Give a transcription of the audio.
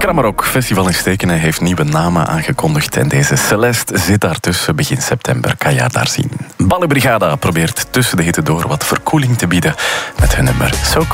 Kramarok Festival in Stekenen heeft nieuwe namen aangekondigd en deze Celeste zit daartussen. Begin september kan je haar daar zien. Ballenbrigada probeert tussen de hitte door wat verkoeling te bieden met hun nummer So Cold.